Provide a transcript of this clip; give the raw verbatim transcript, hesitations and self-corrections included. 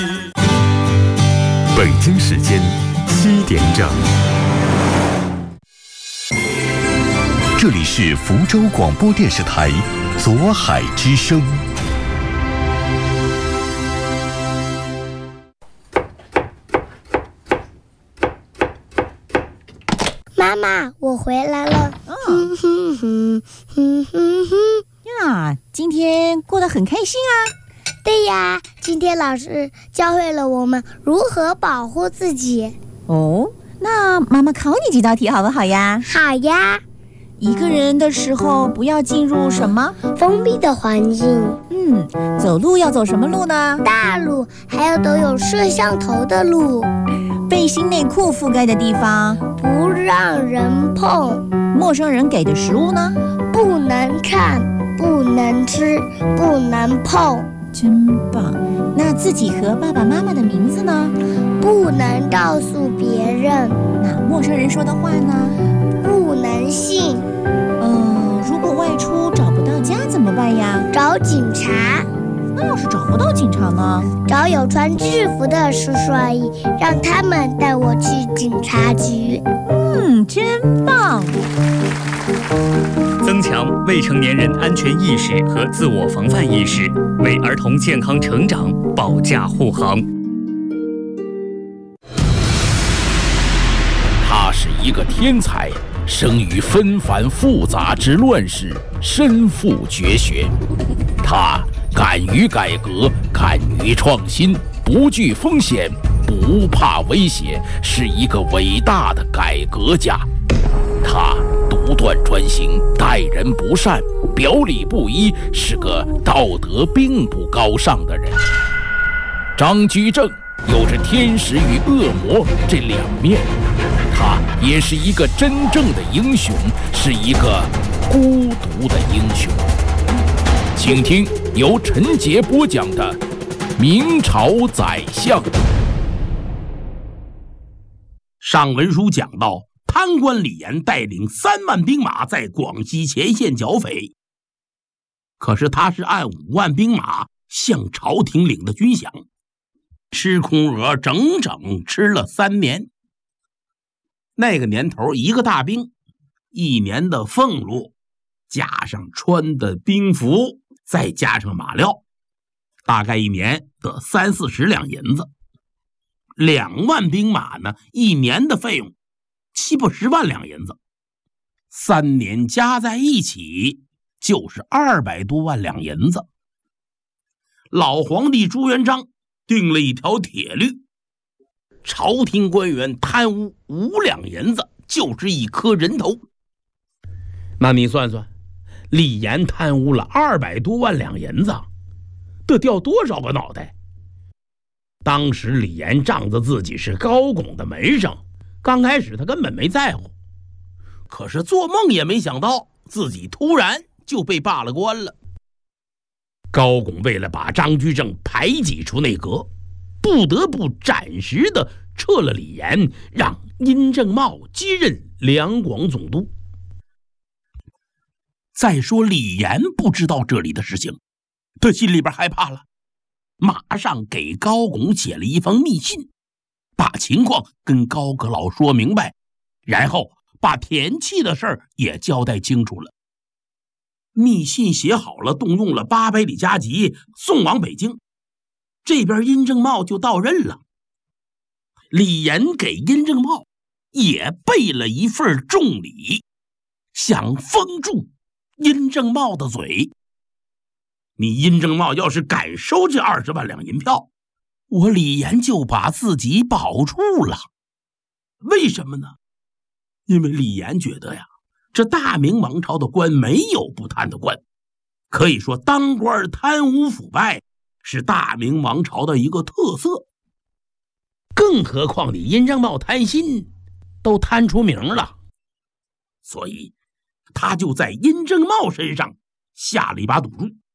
北京时间七点整，这里是福州广播电视台左海之声。 妈妈，我回来了。 嗯哼哼哼哼哼呀，今天过得很开心啊。 对呀，今天老师教会了我们如何保护自己。 哦，那妈妈考你几道题好不好呀？ 好呀。 一个人的时候不要进入什么封闭的环境。 嗯，走路要走什么路呢？ 大路，还有都有摄像头的路。 背心内裤覆盖的地方不让人碰。 陌生人给的食物呢？ 不能看，不能吃，不能碰。 真棒。那自己和爸爸妈妈的名字呢？ 不能告诉别人。 那陌生人说的话呢？ 不能信。 嗯，如果外出找不到家怎么办呀？ 找警察。 那要是找不到警察呢？ 找有穿制服的叔叔阿姨，让他们带我去警察局。 嗯，真棒。 增强未成年人安全意识和自我防范意识，为儿童健康成长保驾护航。 他是一个天才，生于纷繁复杂之乱世，身负绝学。他敢于改革，敢于创新，不惧风险，不怕威胁，是一个伟大的改革家。他独断专行，待人不善，表里不一，是个道德并不高尚的人。张居正有着天使与恶魔这两面，他也是一个真正的英雄，是一个孤独的英雄。请听由陈杰播讲的《明朝宰相》。 上文书讲到，贪官李严带领三万兵马在广西前线剿匪，可是他是按五万兵马向朝廷领的军饷，吃空额整整吃了三年。那个年头，一个大兵一年的俸禄加上穿的兵服，再加上马料，大概一年得三四十两银子。两万兵马呢，一年的费用七八十万两银子，三年加在一起就是二百多万两银子。老皇帝朱元璋定了一条铁律，朝廷官员贪污五两银子就是一颗人头。那你算算，李严贪污了二百多万两银子，得掉多少个脑袋？当时李严仗着自己是高拱的门生，刚开始他根本没在乎，可是做梦也没想到自己突然就被罢了官了。高拱为了把张居正排挤出内阁，不得不暂时的撤了李严，让殷正茂接任两广总督。再说李严不知道这里的事情，他心里边害怕了，马上给高拱写了一封密信，把情况跟高阁老说明白，然后把田契的事儿也交代清楚了。密信写好了，动用了八百里加急送往北京，这边殷正茂就到任了。李严给殷正茂也备了一份重礼，想封住殷正茂的嘴。你殷正茂要是敢收这二十万两银票，我李严就把自己保住了。为什么呢？因为李严觉得呀，这大明王朝的官没有不贪的官，可以说当官贪污腐败是大明王朝的一个特色。更何况你殷正茂贪心都贪出名了，所以他就在殷正茂身上下了一把赌注。